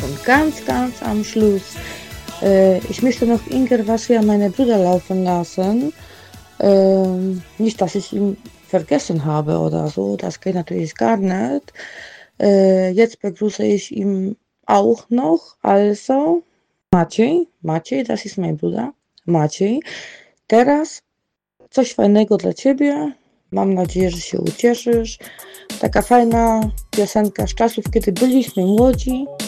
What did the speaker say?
Und ganz, ganz am Schluss, ich möchte noch irgendwas meine Brüder laufen lassen. Nicht, dass ich ihn vergessen habe oder so, das geht natürlich gar nicht. Jetzt begrüße ich ihn auch noch, also Maciej, das jest mój bruder, Maciej. Teraz coś fajnego dla Ciebie, mam nadzieję, że się ucieszysz. Taka fajna piosenka z czasów, kiedy byliśmy młodzi.